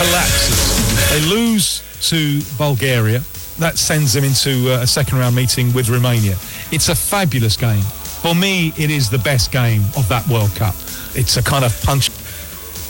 collapses. They lose to Bulgaria. That sends them into a second round meeting with Romania. It's a fabulous game. For me, it is the best game of that World Cup. It's a kind of punch